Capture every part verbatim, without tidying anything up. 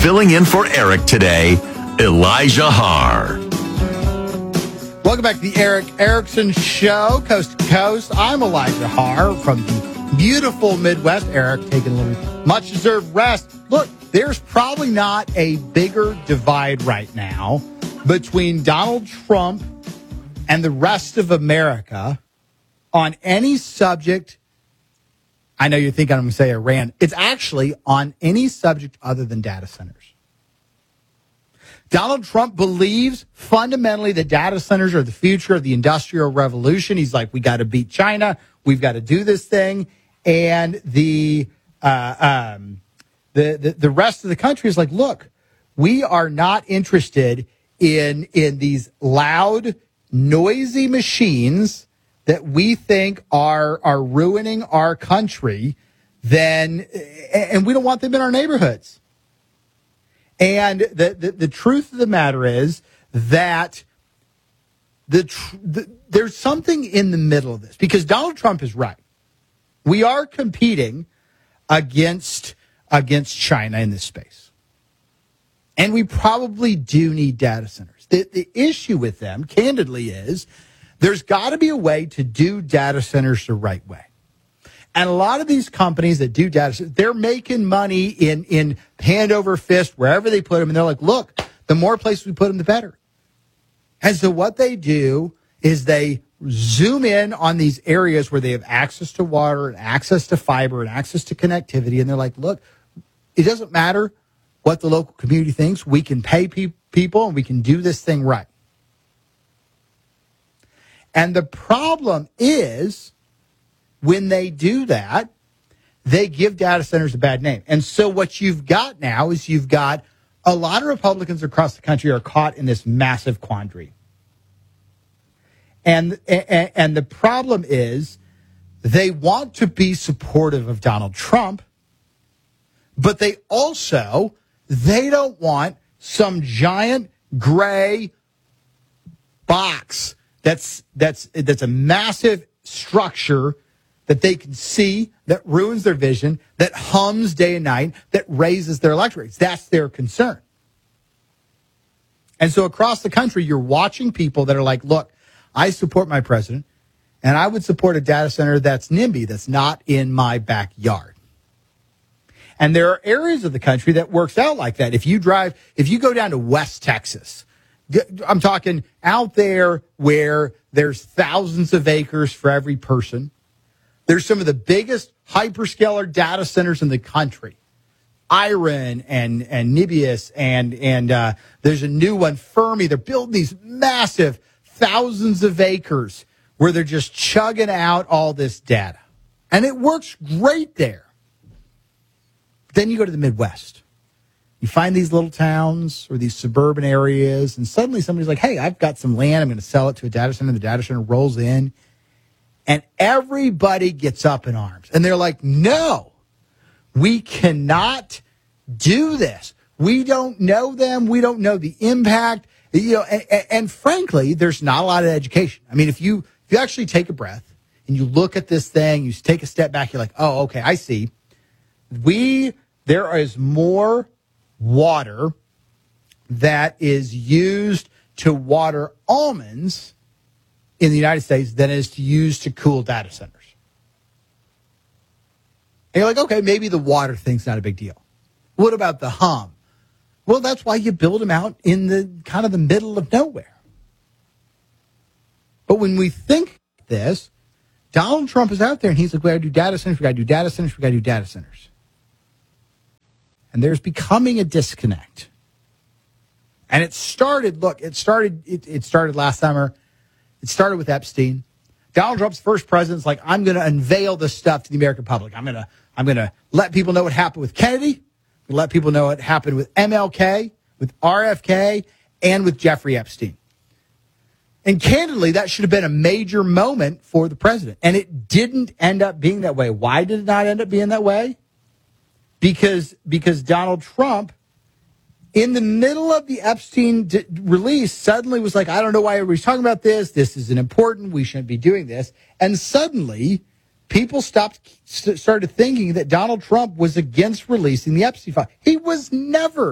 Filling in for Eric today, Elijah Har. Welcome back to the Eric Erickson Show, coast to coast. I'm Elijah Har from the beautiful Midwest. Eric taking a little much-deserved rest. Look, there's probably not a bigger divide right now between Donald Trump and the rest of America on any subject. I know you're thinking I'm going to say Iran. It's actually on any subject other than data centers. Donald Trump believes fundamentally that data centers are the future of the industrial revolution. He's like, we got to beat China. We've got to do this thing. And the, uh, um, the, the, the rest of the country is like, look, we are not interested in, in these loud, noisy machines that we think are are ruining our country, then, and we don't want them in our neighborhoods. And the, the, the truth of the matter is that the, tr- the there's something in the middle of this, because Donald Trump is right. We are competing against against China in this space. And we probably do need data centers. The, the issue with them, candidly, is there's got to be a way to do data centers the right way. And a lot of these companies that do data centers, they're making money in, in hand over fist wherever they put them. And they're like, look, the more places we put them, the better. And so what they do is they zoom in on these areas where they have access to water and access to fiber and access to connectivity. And they're like, look, it doesn't matter what the local community thinks. We can pay pe- people and we can do this thing right. And the problem is, when they do that, they give data centers a bad name. And so what you've got now is you've got a lot of Republicans across the country are caught in this massive quandary. And, and, and the problem is they want to be supportive of Donald Trump, but they also, they don't want some giant gray box That's that's that's a massive structure that they can see, that ruins their vision, that hums day and night, that raises their electorate rates. That's their concern. And so across the country, you're watching people that are like, look, I support my president, and I would support a data center that's NIMBY, that's not in my backyard. And there are areas of the country that works out like that. If you drive, if you go down to West Texas, I'm talking out there where there's thousands of acres for every person. There's some of the biggest hyperscaler data centers in the country. Iron and, and Nibius and, and uh, there's a new one, Fermi. They're building these massive thousands of acres where they're just chugging out all this data. And it works great there. Then you go to the Midwest. You find these little towns or these suburban areas, and suddenly somebody's like, hey, I've got some land. I'm going to sell it to a data center. The data center rolls in, and everybody gets up in arms. And they're like, no, we cannot do this. We don't know them. We don't know the impact. You know, and, and, and frankly, there's not a lot of education. I mean, if you if you actually take a breath and you look at this thing, you take a step back, you're like, oh, okay, I see. We there is more water that is used to water almonds in the United States than is to use to cool data centers. And you're like, okay, maybe the water thing's not a big deal. What about the hum? Well, that's why you build them out in the kind of the middle of nowhere. But when we think this, Donald Trump is out there and he's like, we got to do data centers, we got to do data centers, we got to do data centers. And there's becoming a disconnect. And it started, look, it started, it, it started last summer. It started with Epstein. Donald Trump's first president's like, I'm going to unveil this stuff to the American public. I'm going to, I'm going to let people know what happened with Kennedy. I'm going to let people know what happened with M L K, with R F K, and with Jeffrey Epstein. And candidly, that should have been a major moment for the president. And it didn't end up being that way. Why did it not end up being that way? Because, because Donald Trump, in the middle of the Epstein d- release, suddenly was like, I don't know why everybody's talking about this. This isn't important. We shouldn't be doing this. And suddenly, people stopped, st- started thinking that Donald Trump was against releasing the Epstein file. He was never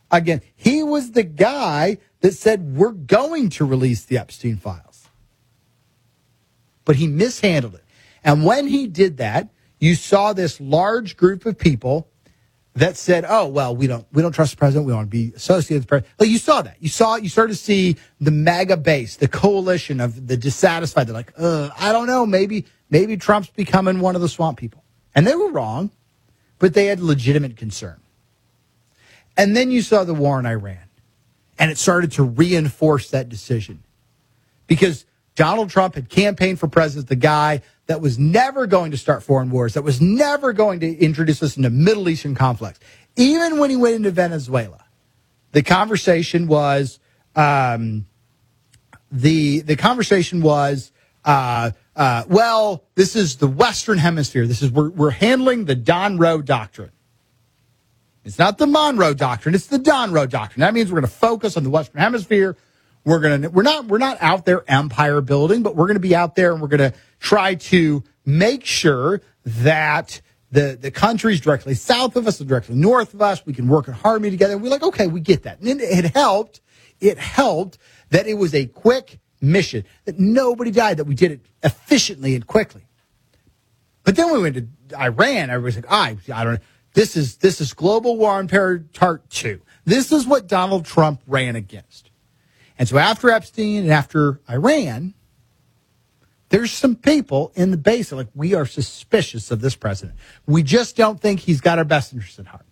Again, he was the guy that said, we're going to release the Epstein files. But he mishandled it. And when he did that, you saw this large group of people that said, oh, well, we don't we don't trust the president. We don't want to be associated with the president. Like, you saw that. You saw, you started to see the MAGA base, the coalition of the dissatisfied. They're like, uh, I don't know, maybe, maybe Trump's becoming one of the swamp people. And they were wrong, but they had legitimate concern. And then you saw the war in Iran, and it started to reinforce that decision. Because Donald Trump had campaigned for president, the guy that was never going to start foreign wars, that was never going to introduce us into Middle Eastern conflicts. Even when he went into Venezuela, the conversation was, um, the the conversation was, uh, uh, well, this is the Western Hemisphere. This is we're we're handling the Don Roe Doctrine. It's not the Monroe Doctrine. It's the Don Roe Doctrine. That means we're going to focus on the Western Hemisphere. We're going to we're not we're not out there empire building, but we're going to be out there and we're going to try to make sure that the the countries directly south of us and directly north of us, we can work in harmony together. And we're like, okay, we get that. And it, it helped. It helped that it was a quick mission, that nobody died, that we did it efficiently and quickly. But then we went to Iran. Everybody's like, I, I don't know. This is this is global war on terror part two. This is what Donald Trump ran against. And so after Epstein and after Iran, there's some people in the base that are like, we are suspicious of this president. We just don't think he's got our best interests at heart.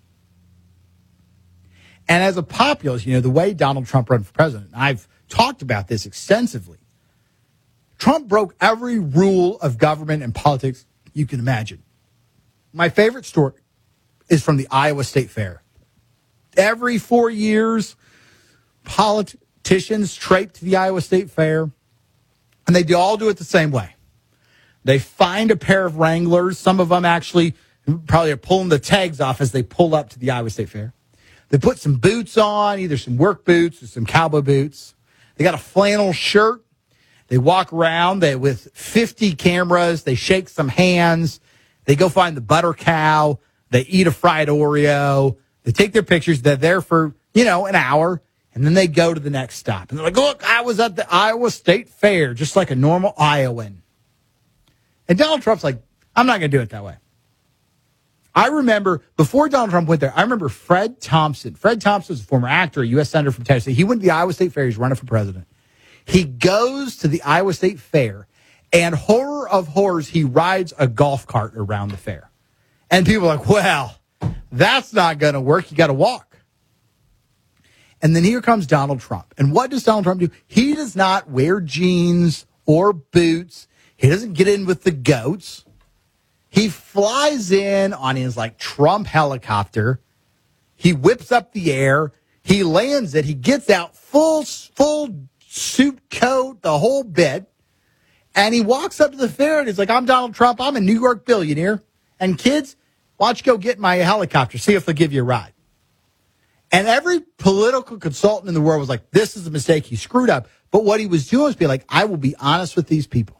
And as a populist, you know, the way Donald Trump ran for president, I've talked about this extensively. Trump broke every rule of government and politics you can imagine. My favorite story is from the Iowa State Fair. Every four years, politicians traipse to the Iowa State Fair, and they do all do it the same way. They find a pair of Wranglers. Some of them actually probably are pulling the tags off as they pull up to the Iowa State Fair. They put some boots on, either some work boots or some cowboy boots. They got a flannel shirt. They walk around they with fifty cameras. They shake some hands. They go find the butter cow. They eat a fried Oreo. They take their pictures. They're there for, you know, an hour. And then they go to the next stop. And they're like, look, I was at the Iowa State Fair, just like a normal Iowan. And Donald Trump's like, I'm not going to do it that way. I remember, before Donald Trump went there, I remember Fred Thompson. Fred Thompson was a former actor, a U S Senator from Tennessee. He went to the Iowa State Fair. He's running for president. He goes to the Iowa State Fair, and horror of horrors, he rides a golf cart around the fair. And people are like, well, that's not going to work. You got to walk. And then here comes Donald Trump. And what does Donald Trump do? He does not wear jeans or boots. He doesn't get in with the goats. He flies in on his like Trump helicopter. He whips up the air. He lands it. He gets out full, full suit coat, the whole bit. And he walks up to the fair and he's like, I'm Donald Trump. I'm a New York billionaire. And kids, why don't you go get my helicopter, see if they'll give you a ride. And every political consultant in the world was like, this is a mistake. He screwed up. But what he was doing was be like, I will be honest with these people.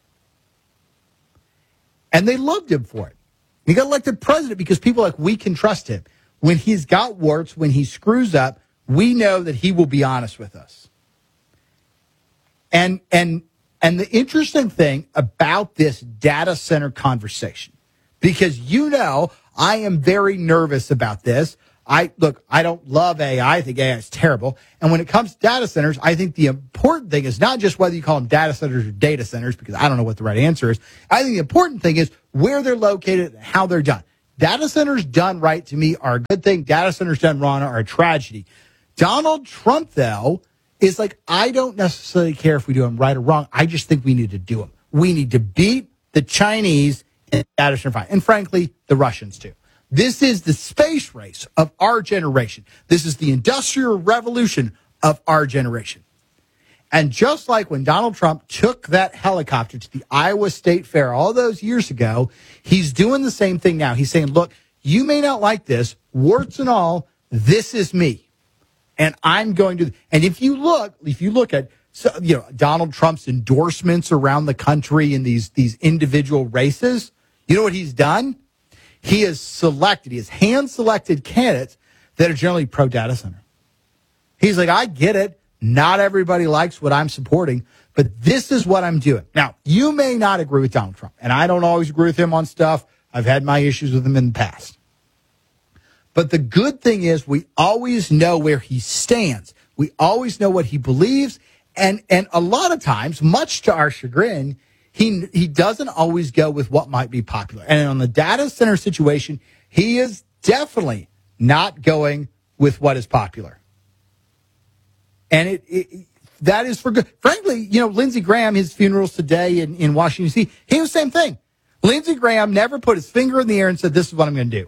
And they loved him for it. He got elected president because people are like, we can trust him. When he's got warts, when he screws up, we know that he will be honest with us. And and and the interesting thing about this data center conversation, because you know I am very nervous about this. I look, I don't love A I. I think A I is terrible. And when it comes to data centers, I think the important thing is not just whether you call them data centers or data centers, because I don't know what the right answer is. I think the important thing is where they're located and how they're done. Data centers done right, to me, are a good thing. Data centers done wrong are a tragedy. Donald Trump, though, is like, I don't necessarily care if we do them right or wrong. I just think we need to do them. We need to beat the Chinese in data center fight. And frankly, the Russians too. This is the space race of our generation. This is the industrial revolution of our generation. And just like when Donald Trump took that helicopter to the Iowa State Fair all those years ago, he's doing the same thing now. He's saying, look, you may not like this, warts and all, this is me. And I'm going to, and if you look, if you look at, so, you know, Donald Trump's endorsements around the country in these, these individual races, you know what he's done? He has selected, he has hand-selected candidates that are generally pro data center. He's like, I get it. Not everybody likes what I'm supporting, but this is what I'm doing. Now, you may not agree with Donald Trump, and I don't always agree with him on stuff. I've had my issues with him in the past. But the good thing is we always know where he stands. We always know what he believes. And and a lot of times, much to our chagrin, he he doesn't always go with what might be popular. And on the data center situation, he is definitely not going with what is popular. And it, it that is for good. Frankly, you know, Lindsey Graham, his funerals today in, in Washington, D C, he was the same thing. Lindsey Graham never put his finger in the air and said, this is what I'm going to do.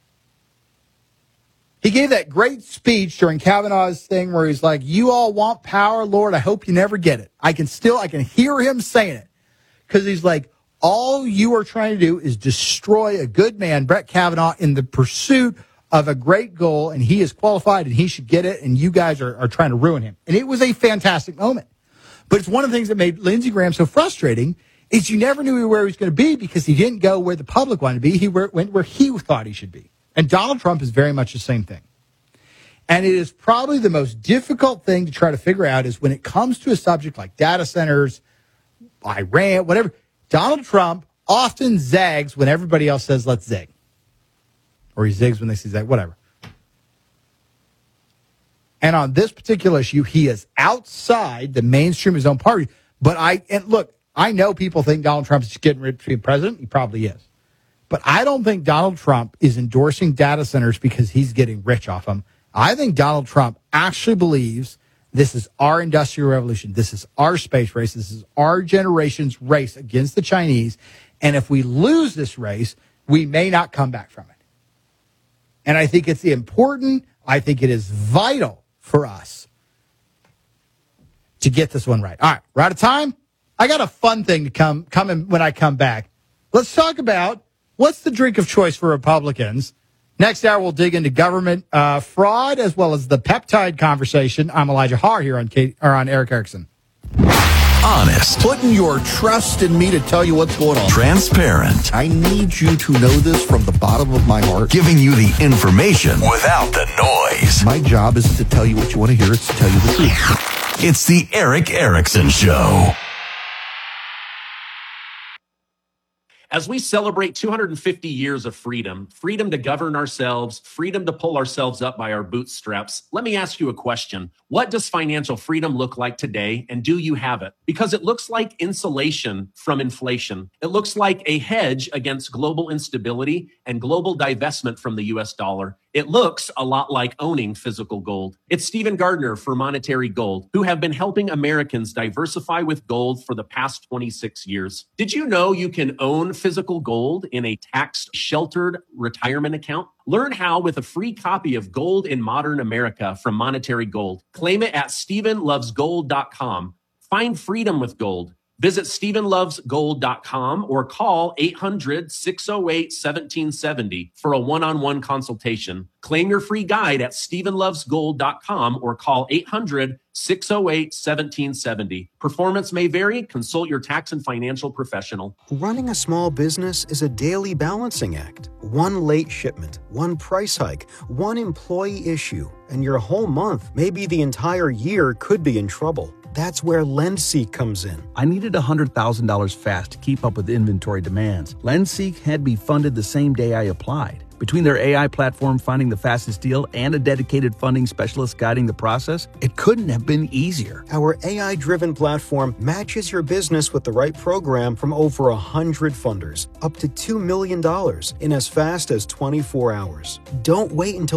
He gave that great speech during Kavanaugh's thing where he's like, you all want power, Lord. I hope you never get it. I can still, I can hear him saying it because he's like, all you are trying to do is destroy a good man, Brett Kavanaugh, in the pursuit of a great goal, and he is qualified and he should get it, and you guys are, are trying to ruin him. And it was a fantastic moment. But it's one of the things that made Lindsey Graham so frustrating is you never knew where he was going to be because he didn't go where the public wanted to be. He went where he thought he should be. And Donald Trump is very much the same thing. And it is probably the most difficult thing to try to figure out is when it comes to a subject like data centers, Iran, whatever, Donald Trump often zags when everybody else says, let's zig. Or he zigs when they say zag, whatever. And on this particular issue, he is outside the mainstream of his own party. But I, and look, I know people think Donald Trump is getting ready to be president. He probably is. But I don't think Donald Trump is endorsing data centers because he's getting rich off them. I think Donald Trump actually believes this is our industrial revolution. This is our space race. This is our generation's race against the Chinese. And if we lose this race, we may not come back from it. And I think it's important. I think it is vital for us to get this one right. All right, we're out of time. I got a fun thing to come, come in when I come back. Let's talk about what's the drink of choice for Republicans. Next hour, we'll dig into government uh, fraud as well as the peptide conversation. I'm Elijah Haar here on Kate, or on Eric Erickson. Honest. Putting your trust in me to tell you what's going on. Transparent. I need you to know this from the bottom of my heart. Giving you the information without the noise. My job is to tell you what you want to hear. It's to tell you the truth. It's the Eric Erickson Show. As we celebrate two hundred fifty years of freedom, freedom to govern ourselves, freedom to pull ourselves up by our bootstraps, let me ask you a question. What does financial freedom look like today, and do you have it? Because it looks like insulation from inflation. It looks like a hedge against global instability and global divestment from the U S dollar. It looks a lot like owning physical gold. It's Stephen Gardner for Monetary Gold, who have been helping Americans diversify with gold for the past twenty-six years. Did you know you can own physical gold in a tax-sheltered retirement account? Learn how with a free copy of Gold in Modern America from Monetary Gold. Claim it at stephen loves gold dot com. Find freedom with gold. Visit stephen loves gold dot com or call eight hundred, six oh eight, one seven seven oh for a one-on-one consultation. Claim your free guide at stephen loves gold dot com or call eight hundred, six oh eight, one seven seven oh. Performance may vary. Consult your tax and financial professional. Running a small business is a daily balancing act. One late shipment, one price hike, one employee issue, and your whole month, maybe the entire year, could be in trouble. That's where LendSeek comes in. I needed one hundred thousand dollars fast to keep up with inventory demands. LendSeek had me funded the same day I applied. Between their A I platform finding the fastest deal and a dedicated funding specialist guiding the process, it couldn't have been easier. Our A I-driven platform matches your business with the right program from over one hundred funders, up to two million dollars in as fast as twenty-four hours. Don't wait until